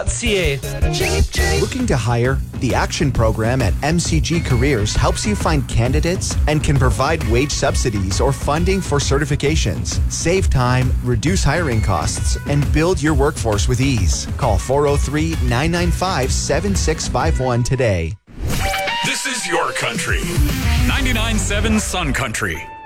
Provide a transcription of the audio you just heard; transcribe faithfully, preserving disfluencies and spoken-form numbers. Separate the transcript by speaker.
Speaker 1: C A.
Speaker 2: Looking to hire? The Action Program at M C G Careers helps you find candidates and can provide wage subsidies or funding for certifications. Save time, reduce hiring costs, and build your workforce with ease. Call four oh three, nine nine five, seven six five one today.
Speaker 3: This is your country. ninety-nine point seven Sun Country.